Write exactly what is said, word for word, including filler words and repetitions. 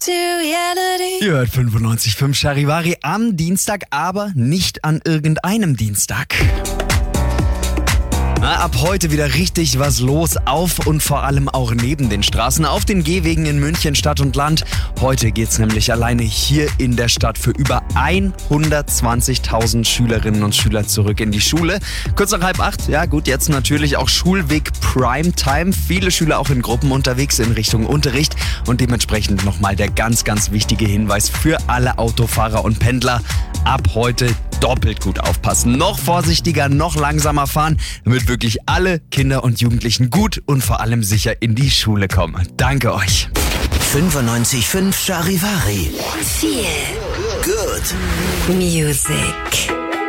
Ihr hört fünfundneunzig Komma fünf Charivari am Dienstag, aber nicht an irgendeinem Dienstag. Na, ab heute wieder richtig was los auf und vor allem auch neben den Straßen, auf den Gehwegen in München, Stadt und Land. Heute geht's nämlich alleine hier in der Stadt für über hundertzwanzigtausend Schülerinnen und Schüler zurück in die Schule. Kurz nach halb acht, ja gut, jetzt natürlich auch Schulweg Primetime. Viele Schüler auch in Gruppen unterwegs in Richtung Unterricht und dementsprechend nochmal der ganz, ganz wichtige Hinweis für alle Autofahrer und Pendler. Ab heute doppelt gut aufpassen, noch vorsichtiger, noch langsamer fahren, damit wirklich alle Kinder und Jugendlichen gut und vor allem sicher in die Schule kommen. Danke euch. fünfundneunzig Komma fünf Charivari. Viel Good Music.